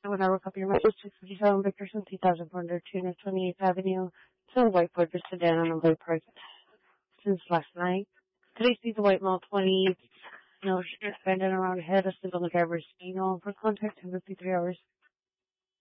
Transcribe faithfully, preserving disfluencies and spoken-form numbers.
I will now copy your message. six fifty-seven Vickerson, two thousand four hundred two North twenty-eighth Avenue. So whiteboard was sedan on a low price since last night. Today's piece of white mall twenty. No, she's bending around head, asleep on the driver's seat. No, for contact, in fifty-three hours.